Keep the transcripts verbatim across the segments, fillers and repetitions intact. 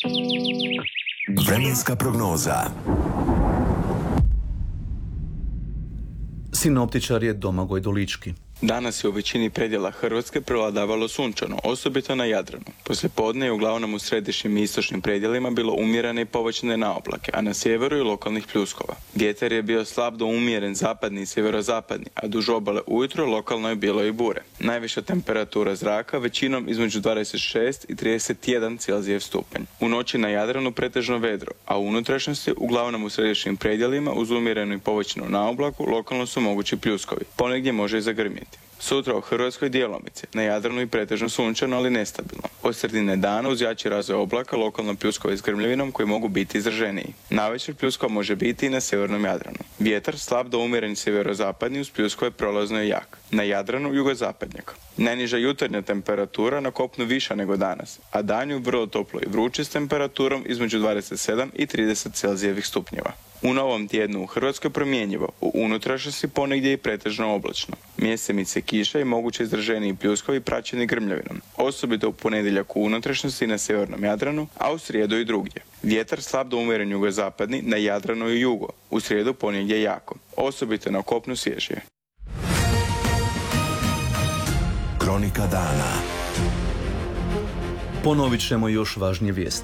Vremenska prognoza. Sinoptičar je Domagoj Dolički. Danas je u većini predjela Hrvatske prevladavalo sunčano, osobito na Jadranu. Poslijepodne je uglavnom u središnjim i istočnim predjelima bilo umjerene i povećane naoblake, a na sjeveru i lokalnih pljuskova. Vjetar je bio slab do umjeren zapadni i sjeverozapadni, a duž obale ujutro lokalno je bilo i bure. Najviša temperatura zraka većinom između dvadeset šest i trideset jedan Celzijev stupanj. U noći na Jadranu pretežno vedro, a u unutrašnjosti uglavnom u središnjim predjelima uz umjerenu i povećanu naoblaku lokalno su mogući pljuskovi. Ponegdje može i zagrmjeti. Sutra u Hrvatskoj djelomice, na Jadranu i pretežno sunčano, ali nestabilno. Od sredine dana uz jači razvoj oblaka lokalno pljuskovi s grmljavinom koji mogu biti izraženiji. Navečer pljuskova može biti i na sjevernom Jadranu. Vjetar slab do umjeren sjeverozapadni uz pljuskove prolazno i jak. Na Jadranu jugozapadnjak. Najniža jutarnja temperatura na kopnu viša nego danas, a danju vrlo toplo i vruće s temperaturom između dvadeset sedam i trideset Celzijevih stupnjeva. U novom tjednu u Hrvatskoj promjenjivo, u unutrašnjosti ponegdje i pretežno oblačno. Mjesemice kiša i moguće izraženiji pljuskovi praćeni grmljavinom, osobito u ponedjeljak u unutrašnjosti na sjevernom Jadranu, a u srijedu i drugdje. Vjetar slab do umjeren jugozapadni na Jadranu i jugo, u srijedu ponegdje jako, osobito na kopnu svježije. Kronika dana. Ponovit ćemo još važnije vijesti.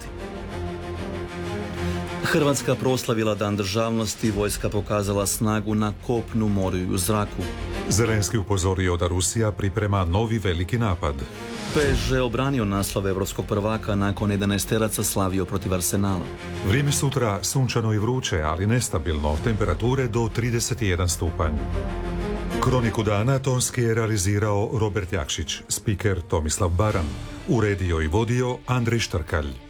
Hrvatska proslavila Dan državnosti, vojska pokazala snagu na kopnu, moru i u zraku. Zelenski upozorio da Rusija priprema novi veliki napad. P S G obranio naslov evropskog prvaka nakon jedanaesteraca slavio protiv Arsenala. Vrijeme sutra sunčano i vruće, ali nestabilno, temperature do trideset jedan stupanj. Kroniku dana tonski je realizirao Robert Jakšić, spiker Tomislav Baran, uredio i vodio Andrej Štrkalj.